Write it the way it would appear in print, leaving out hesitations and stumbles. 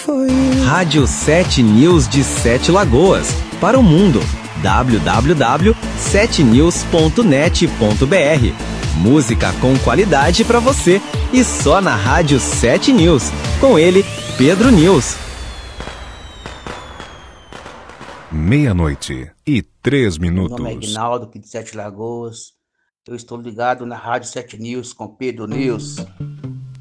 Rádio 7 News de Sete Lagoas, para o mundo. www.7news.net.br. Música com qualidade para você e só na Rádio 7 News. Com ele, Pedro News. 00:03. Meu nome é Ignaldo, aqui de Sete Lagoas. Eu estou ligado na Rádio 7 News com Pedro News.